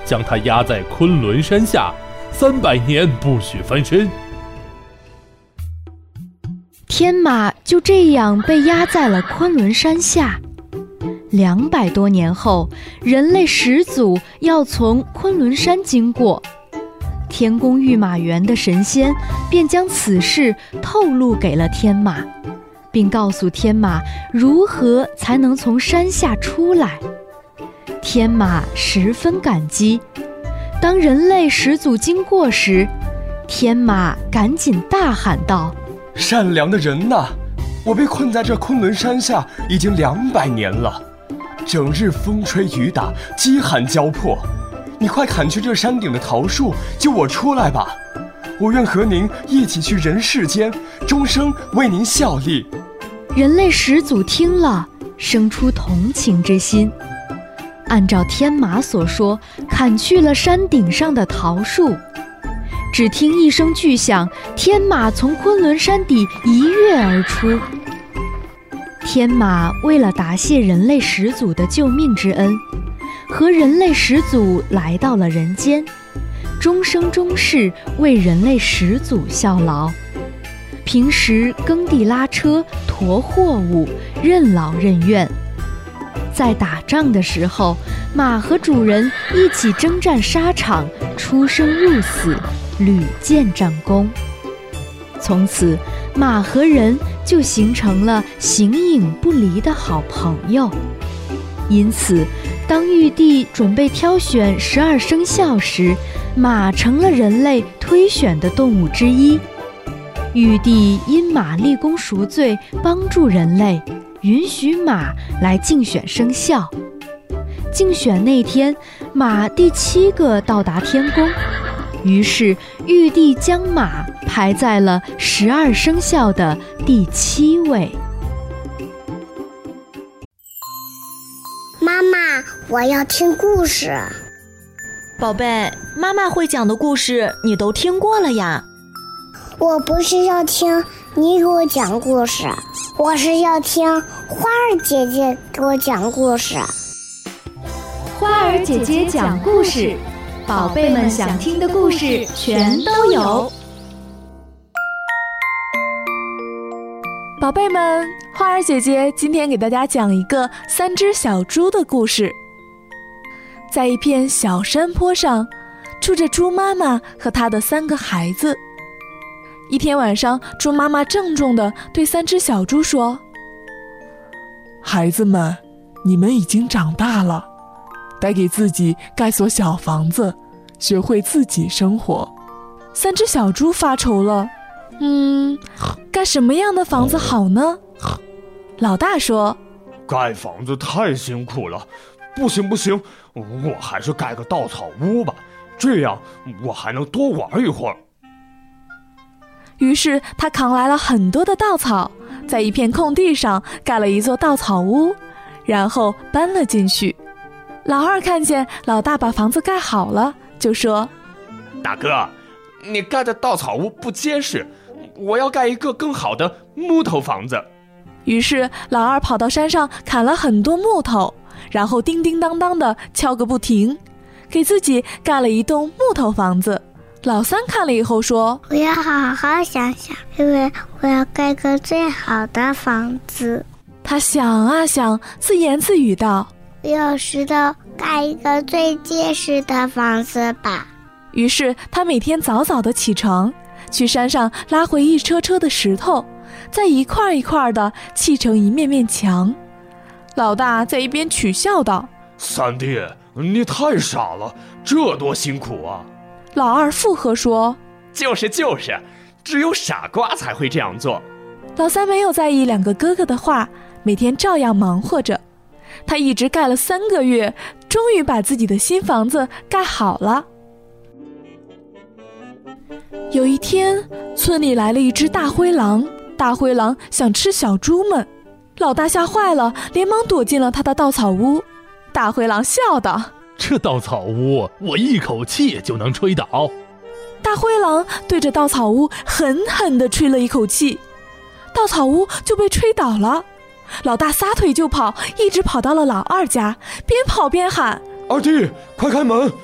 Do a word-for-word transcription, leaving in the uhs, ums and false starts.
将他压在昆仑山下，三百年不许翻身。 天马就这样被压在了昆仑山下。两百多年后，人类始祖要从昆仑山经过，天宫御马园的神仙便将此事透露给了天马，并告诉天马如何才能从山下出来。天马十分感激。当人类始祖经过时，天马赶紧大喊道： 善良的人呐，我被困在这昆仑山下已经两百年了，整日风吹雨打，饥寒交迫，你快砍去这山顶的桃树，救我出来吧！我愿和您一起去人世间，终生为您效力。 人类始祖听了，生出同情之心，按照天马所说，砍去了山顶上的桃树。只听一声巨响，天马从昆仑山底一跃而出。天马为了答谢人类始祖的救命之恩，和人类始祖来到了人间，终生终世为人类始祖效劳。平时耕地拉车，驮货物，任劳任怨。在打仗的时候，马和主人一起征战沙场，出生入死，屡建战功。从此，马和人就形成了形影不离的好朋友。因此，当玉帝准备挑选十二生肖时，马成了人类推选的动物之一。玉帝因马立功赎罪，帮助人类，允许马来竞选生肖。竞选那天，马第七个到达天宫，于是玉帝将马排在了十二生肖的第七位。 妈妈，我要听故事。 宝贝，妈妈会讲的故事你都听过了呀。 我不是要听你给我讲故事，我是要听花儿姐姐给我讲故事。 花儿姐姐讲故事，宝贝们想听的故事全都有。 宝贝们，花儿姐姐今天给大家讲一个三只小猪的故事。在一片小山坡上，住着猪妈妈和她的三个孩子。一天晚上，猪妈妈郑重地对三只小猪说： 孩子们，你们已经长大了，得给自己盖所小房子，学会自己生活。 三只小猪发愁了，嗯，盖什么样的房子好呢？老大说： 盖房子太辛苦了，不行不行，我还是盖个稻草屋吧，这样我还能多玩一会儿。 于是他扛来了很多的稻草，在一片空地上盖了一座稻草屋，然后搬了进去。老二看见老大把房子盖好了，就说： 大哥，你盖的稻草屋不结实，我要盖一个更好的木头房子。 于是老二跑到山上砍了很多木头，然后叮叮当当的敲个不停，给自己盖了一栋木头房子。老三看了以后说： 我要好好想想，因为我要盖个最好的房子。 他想啊想，自言自语道： 我要石头盖一个最结实的房子吧。 于是他每天早早的起床，去山上拉回一车车的石头，再一块一块的砌成一面面墙。老大在一边取笑道： 三弟，你太傻了，这多辛苦啊。 老二附和说： 就是就是，只有傻瓜才会这样做。 老三没有在意两个哥哥的话，每天照样忙活着。他一直盖了三个月，终于把自己的新房子盖好了。有一天，村里来了一只大灰狼，大灰狼想吃小猪们，老大吓坏了，连忙躲进了他的稻草屋。大灰狼笑道： 这稻草屋我一口气就能吹倒。 大灰狼对着稻草屋狠狠地吹了一口气，稻草屋就被吹倒了。老大撒腿就跑，一直跑到了老二家，边跑边喊： 二弟，快开门，